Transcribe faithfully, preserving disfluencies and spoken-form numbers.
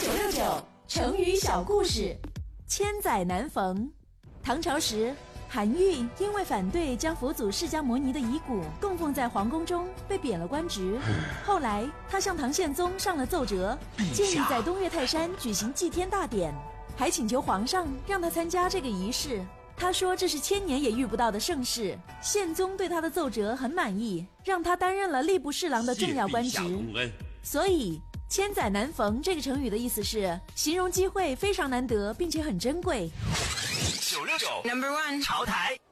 九六九成语小故事，千载难逢。唐朝时，韩愈因为反对将佛祖释迦牟尼的遗骨供奉在皇宫中，被贬了官职。后来，他向唐宪宗上了奏折，建议在东岳泰山举行祭天大典，还请求皇上让他参加这个仪式。他说这是千年也遇不到的盛事。宪宗对他的奏折很满意，让他担任了吏部侍郎的重要官职。所以千载难逢这个成语的意思是形容机会非常难得，并且很珍贵。 九六九 Number One 潮台。